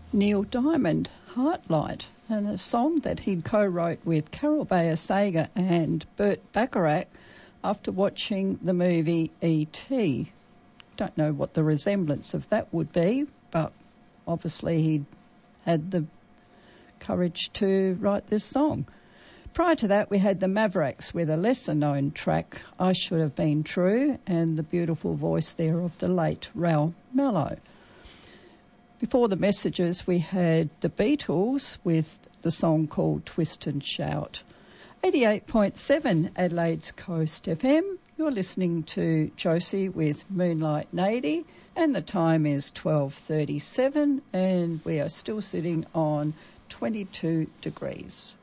Neil Diamond, Heartlight, and a song that he co-wrote with Carol Bayer Sager and Burt Bacharach after watching the movie E.T. Don't know what the resemblance of that would be, but obviously he had the courage to write this song. Prior to that, we had the Mavericks with a lesser-known track, I Should Have Been True, and the beautiful voice there of the late Raoul Mello. Before the Messages, we had the Beatles with the song called Twist and Shout. 88.7 Adelaide's Coast FM. You're listening to Josie with Moonlight Nady, and the time is 12:37, and we are still sitting on 22 degrees.